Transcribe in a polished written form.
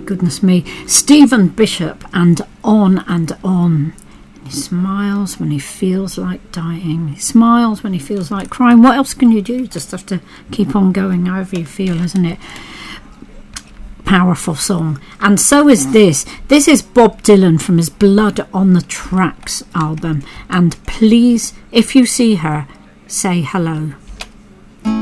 goodness me. Stephen Bishop and On and On. He smiles when he feels like dying. He smiles when he feels like crying. What else can you do? Just have to keep on going however you feel, isn't it? Powerful song. And so is this. This is Bob Dylan from his Blood on the Tracks album. And please, if you see her, say hello.